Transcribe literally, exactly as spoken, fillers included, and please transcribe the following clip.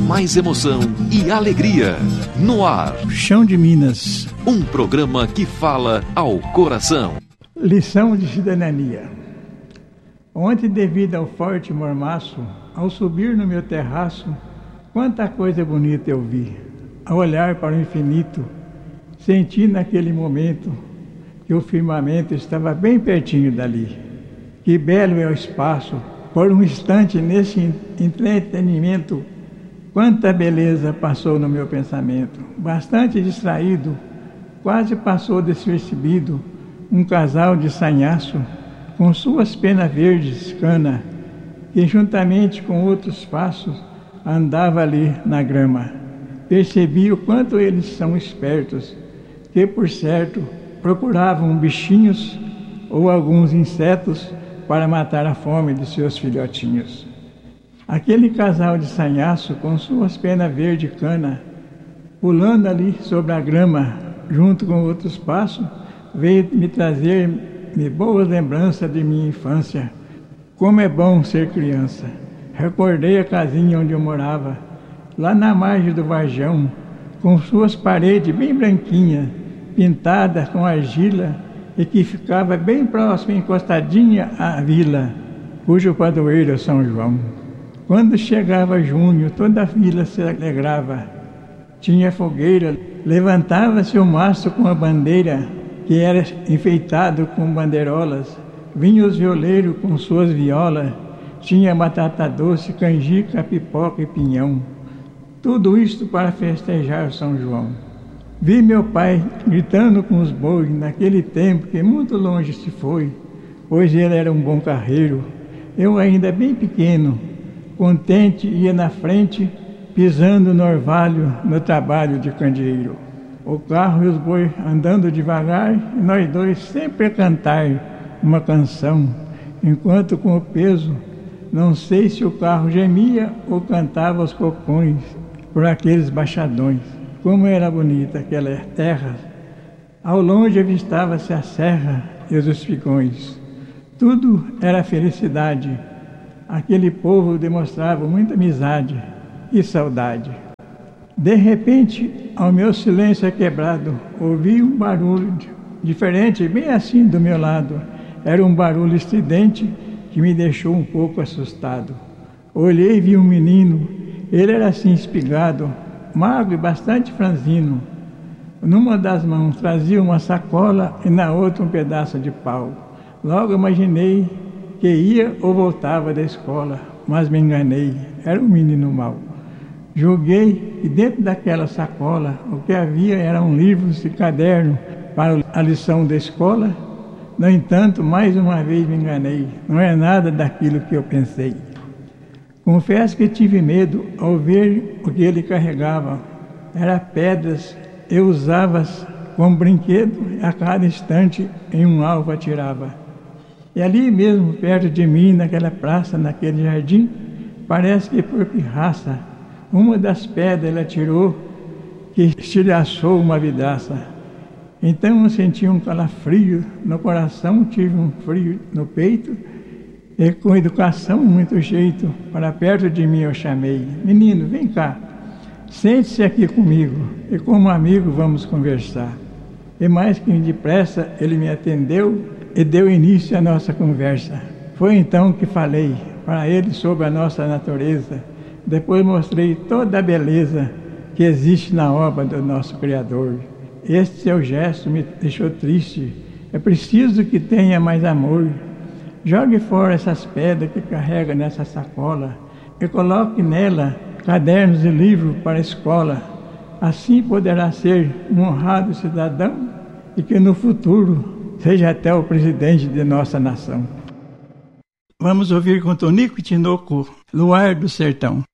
mais emoção e alegria. No ar, Chão de Minas. Um programa que fala ao coração. Lição de cidadania. Ontem, devido ao forte mormaço, ao subir no meu terraço, quanta coisa bonita eu vi. Ao olhar para o infinito, senti naquele momento que o firmamento estava bem pertinho dali. Que belo é o espaço. Por um instante, nesse entretenimento, quanta beleza passou no meu pensamento. Bastante distraído, quase passou despercebido, um casal de sanhaço, com suas penas verdes cana, que juntamente com outros passos, andava ali na grama. Percebi o quanto eles são espertos, que por certo procuravam bichinhos ou alguns insetos para matar a fome de seus filhotinhos. Aquele casal de sanhaço, com suas penas verde cana, pulando ali sobre a grama, junto com outros passos, veio me trazer -me boas lembranças de minha infância. Como é bom ser criança. Recordei a casinha onde eu morava, lá na margem do Varjão, com suas paredes bem branquinhas, pintadas com argila, e que ficava bem próximo, encostadinha à vila, cujo padroeiro é São João. Quando chegava junho, toda a vila se alegrava. Tinha fogueira, levantava-se o mastro com a bandeira, que era enfeitado com bandeirolas. Vinham os violeiros com suas violas, tinha batata doce, canjica, pipoca e pinhão. Tudo isto para festejar São João. Vi meu pai gritando com os bois naquele tempo que muito longe se foi, pois ele era um bom carreiro. Eu ainda bem pequeno, contente, ia na frente, pisando no orvalho no trabalho de candeeiro. O carro e os bois andando devagar, e nós dois sempre a cantar uma canção, enquanto com o peso, não sei se o carro gemia ou cantava os cocões por aqueles baixadões. Como era bonita aquela terra. Ao longe avistava-se a serra e os espigões. Tudo era felicidade. Aquele povo demonstrava muita amizade e saudade. De repente, ao meu silêncio é quebrado, ouvi um barulho diferente, bem assim do meu lado. Era um barulho estridente que me deixou um pouco assustado. Olhei e vi um menino. Ele era assim espigado, magro e bastante franzino. Numa das mãos trazia uma sacola e na outra um pedaço de pau. Logo imaginei que ia ou voltava da escola, mas me enganei, era um menino mau. Julguei que dentro daquela sacola o que havia eram livros e cadernos para a lição da escola. No entanto, mais uma vez me enganei, não é nada daquilo que eu pensei. Confesso que tive medo ao ver o que ele carregava. Era pedras, eu usava-as como brinquedo e a cada instante em um alvo atirava. E ali mesmo, perto de mim, naquela praça, naquele jardim, parece que por pirraça, uma das pedras ele atirou que estilhaçou uma vidraça. Então eu senti um calafrio no coração, tive um frio no peito, e com educação, muito jeito, para perto de mim eu chamei. Menino, vem cá, sente-se aqui comigo, e como amigo vamos conversar. E mais que depressa ele me atendeu e deu início à nossa conversa. Foi então que falei para ele sobre a nossa natureza. Depois mostrei toda a beleza que existe na obra do nosso Criador. Este seu gesto me deixou triste. É preciso que tenha mais amor. Jogue fora essas pedras que carrega nessa sacola e coloque nela cadernos e livros para a escola. Assim poderá ser um honrado cidadão e que no futuro seja até o presidente de nossa nação. Vamos ouvir com Tonico e Tinoco, Luar do Sertão.